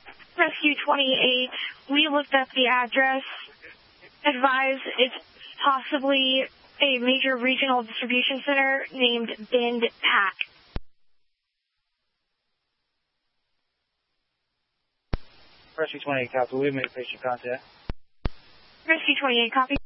Rescue 28, we looked up the address. Advise it's possibly a major regional distribution center named Bend Pack. Rescue 28, copy. We made patient contact. Rescue 28, copy.